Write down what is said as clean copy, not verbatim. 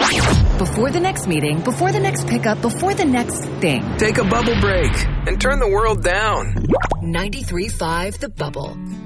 Before the next meeting, before the next pickup, before the next thing. Take a bubble break and turn the world down. 93.5 The Bubble.